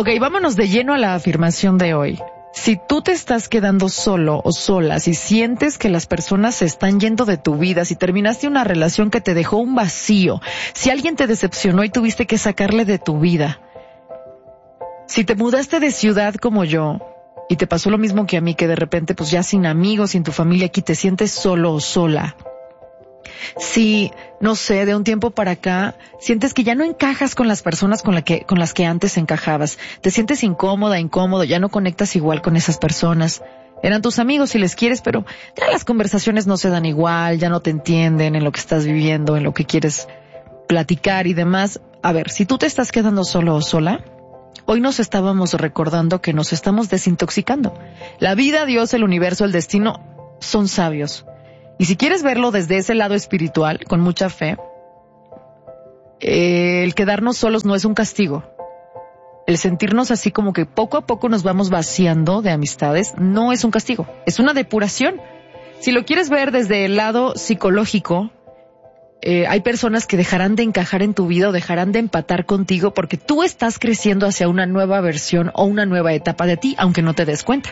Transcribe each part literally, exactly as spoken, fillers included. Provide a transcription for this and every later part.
Ok, vámonos de lleno a la afirmación de hoy. Si tú te estás quedando solo o sola, si sientes que las personas se están yendo de tu vida, si terminaste una relación que te dejó un vacío, si alguien te decepcionó y tuviste que sacarle de tu vida, si te mudaste de ciudad como yo y te pasó lo mismo que a mí, que de repente pues ya sin amigos, sin tu familia aquí te sientes solo o sola, si, no sé, de un tiempo para acá sientes que ya no encajas con las personas con, la que, con las que antes encajabas, te sientes incómoda, incómodo, ya no conectas igual con esas personas, eran tus amigos si les quieres, pero ya las conversaciones no se dan igual, ya no te entienden en lo que estás viviendo, en lo que quieres platicar y demás. A ver, si tú te estás quedando solo o sola, hoy nos estábamos recordando que nos estamos desintoxicando. La vida, Dios, el universo, el destino son sabios. Y si quieres verlo desde ese lado espiritual, con mucha fe, eh, el quedarnos solos no es un castigo. El sentirnos así como que poco a poco nos vamos vaciando de amistades no es un castigo, es una depuración. Si lo quieres ver desde el lado psicológico, eh, hay personas que dejarán de encajar en tu vida o dejarán de empatar contigo porque tú estás creciendo hacia una nueva versión o una nueva etapa de ti, aunque no te des cuenta.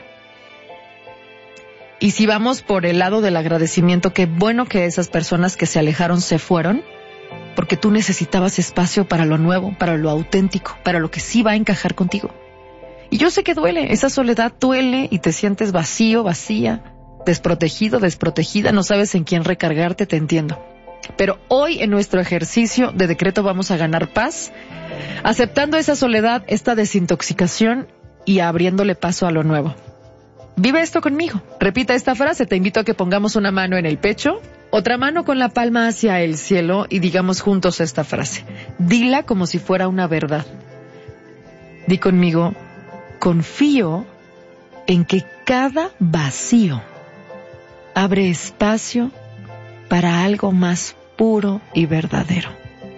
Y si vamos por el lado del agradecimiento, qué bueno que esas personas que se alejaron se fueron, porque tú necesitabas espacio para lo nuevo, para lo auténtico, para lo que sí va a encajar contigo. Y yo sé que duele, esa soledad duele y te sientes vacío, vacía, desprotegido, desprotegida, no sabes en quién recargarte, te entiendo. Pero hoy en nuestro ejercicio de decreto vamos a ganar paz, aceptando esa soledad, esta desintoxicación y abriéndole paso a lo nuevo. Vive esto conmigo. Repita esta frase. Te invito a que pongamos una mano en el pecho, otra mano con la palma hacia el cielo y digamos juntos esta frase. Dila como si fuera una verdad. Di conmigo, confío en que cada vacío abre espacio para algo más puro y verdadero.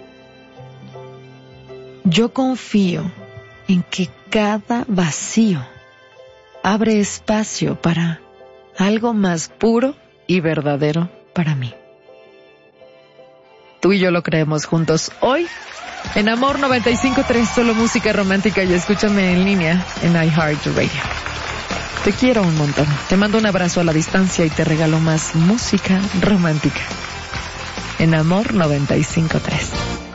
Yo confío en que cada vacío abre espacio para algo más puro y verdadero para mí. Tú y yo lo creemos juntos hoy en Amor noventa y cinco punto tres, solo música romántica, y escúchame en línea en iHeartRadio. Te quiero un montón. Te mando un abrazo a la distancia y te regalo más música romántica en Amor noventa y cinco punto tres.